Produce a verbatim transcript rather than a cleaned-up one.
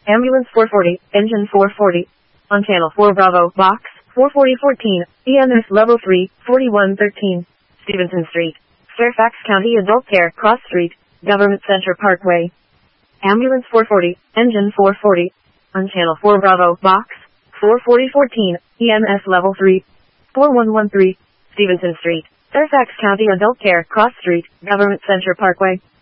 Ambulance four forty, engine four forty. On channel four Bravo, box four forty fourteen, E M S level three, forty-one thirteen. Stevenson Street, Fairfax County Adult Care, Cross Street, Government Center Parkway. Ambulance four forty, engine four forty. On channel four Bravo, box four forty fourteen, E M S level three, forty-one thirteen. Stevenson Street, Fairfax County Adult Care, Cross Street, Government Center Parkway.